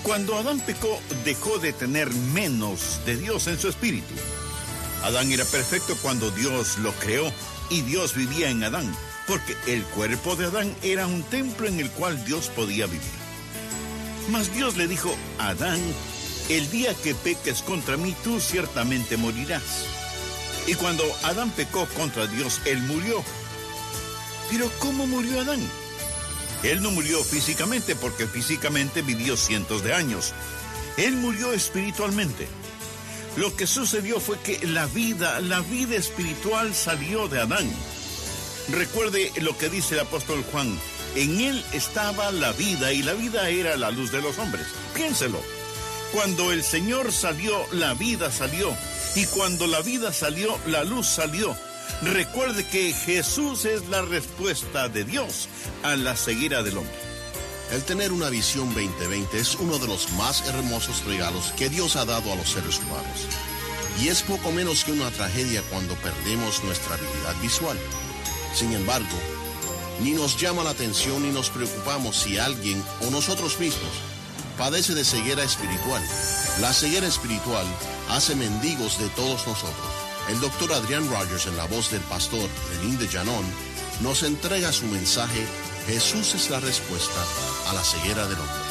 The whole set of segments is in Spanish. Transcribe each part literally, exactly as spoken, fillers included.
Cuando Adán pecó, dejó de tener menos de Dios en su espíritu. Adán era perfecto cuando Dios lo creó y Dios vivía en Adán, porque el cuerpo de Adán era un templo en el cual Dios podía vivir. Mas Dios le dijo a Adán: el día que peques contra mí, tú ciertamente morirás. Y cuando Adán pecó contra Dios, él murió. Pero ¿cómo murió Adán? Él no murió físicamente, porque físicamente vivió cientos de años. Él murió espiritualmente. Lo que sucedió fue que la vida, la vida espiritual salió de Adán. Recuerde lo que dice el apóstol Juan: en él estaba la vida, y la vida era la luz de los hombres. Piénselo. Cuando el Señor salió, la vida salió. Y cuando la vida salió, la luz salió. Recuerde que Jesús es la respuesta de Dios a la ceguera del hombre. El tener una visión veinte veinte es uno de los más hermosos regalos que Dios ha dado a los seres humanos. Y es poco menos que una tragedia cuando perdemos nuestra habilidad visual. Sin embargo, ni nos llama la atención ni nos preocupamos si alguien o nosotros mismos padece de ceguera espiritual. La ceguera espiritual hace mendigos de todos nosotros. El doctor Adrian Rogers, en la voz del pastor Lenín de Llanón, nos entrega su mensaje: Jesús es la respuesta a la ceguera del hombre.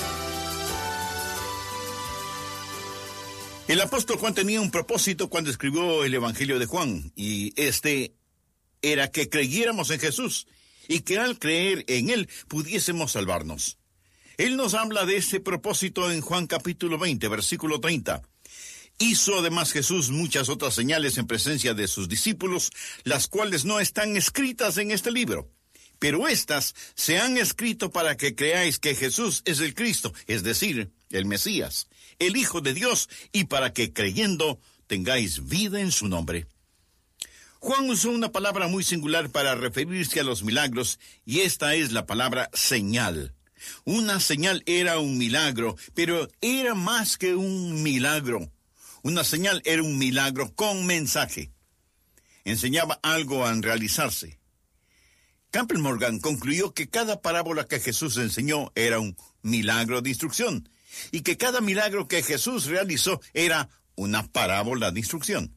El apóstol Juan tenía un propósito cuando escribió el Evangelio de Juan, y este era que creyéramos en Jesús y que al creer en Él pudiésemos salvarnos. Él nos habla de ese propósito en Juan capítulo veinte, versículo treinta. Hizo además Jesús muchas otras señales en presencia de sus discípulos, las cuales no están escritas en este libro. Pero estas se han escrito para que creáis que Jesús es el Cristo, es decir, el Mesías, el Hijo de Dios, y para que creyendo tengáis vida en su nombre. Juan usó una palabra muy singular para referirse a los milagros, y esta es la palabra señal. Una señal era un milagro, pero era más que un milagro. Una señal era un milagro con mensaje. Enseñaba algo a realizarse. Campbell Morgan concluyó que cada parábola que Jesús enseñó era un milagro de instrucción, y que cada milagro que Jesús realizó era una parábola de instrucción.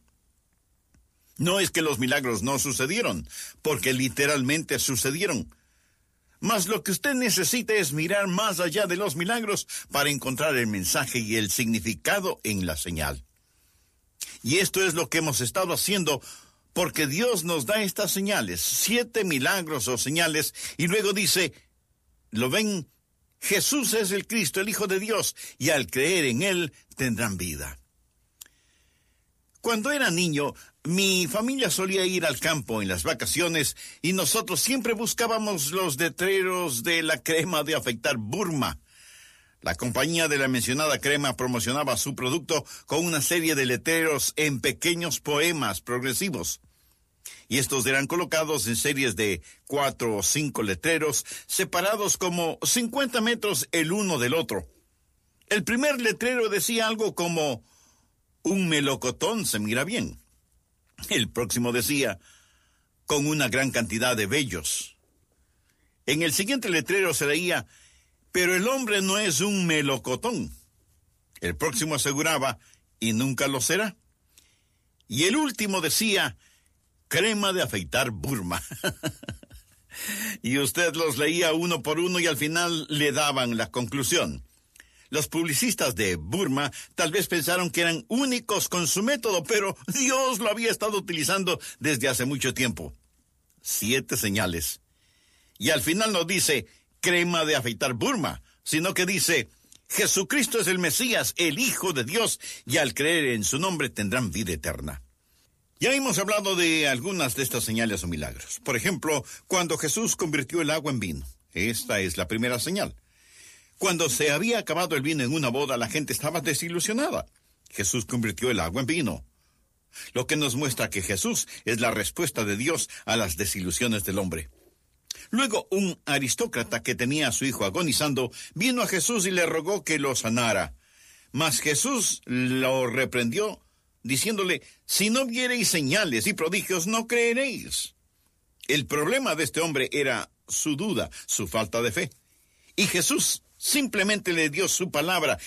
No es que los milagros no sucedieron, porque literalmente sucedieron. Mas lo que usted necesita es mirar más allá de los milagros para encontrar el mensaje y el significado en la señal. Y esto es lo que hemos estado haciendo, porque Dios nos da estas señales, siete milagros o señales, y luego dice: ¿lo ven? Jesús es el Cristo, el Hijo de Dios, y al creer en Él tendrán vida. Cuando era niño, mi familia solía ir al campo en las vacaciones, y nosotros siempre buscábamos los letreros de la crema de afeitar Burma. La compañía de la mencionada crema promocionaba su producto con una serie de letreros en pequeños poemas progresivos. Y estos eran colocados en series de cuatro o cinco letreros, separados como cincuenta metros el uno del otro. El primer letrero decía algo como: un melocotón se mira bien. El próximo decía: con una gran cantidad de vellos. En el siguiente letrero se leía: pero el hombre no es un melocotón. El próximo aseguraba: y nunca lo será. Y el último decía: crema de afeitar Burma. Y usted los leía uno por uno y al final le daban la conclusión. Los publicistas de Burma tal vez pensaron que eran únicos con su método, pero Dios lo había estado utilizando desde hace mucho tiempo. Siete señales. Y al final no dice crema de afeitar Burma, sino que dice: Jesucristo es el Mesías, el Hijo de Dios, y al creer en su nombre tendrán vida eterna. Ya hemos hablado de algunas de estas señales o milagros. Por ejemplo, cuando Jesús convirtió el agua en vino. Esta es la primera señal. Cuando se había acabado el vino en una boda, la gente estaba desilusionada. Jesús convirtió el agua en vino, lo que nos muestra que Jesús es la respuesta de Dios a las desilusiones del hombre. Luego, un aristócrata que tenía a su hijo agonizando vino a Jesús y le rogó que lo sanara. Mas Jesús lo reprendió, diciéndole: si no viereis señales y prodigios, no creeréis. El problema de este hombre era su duda, su falta de fe. Y Jesús simplemente le dio su palabra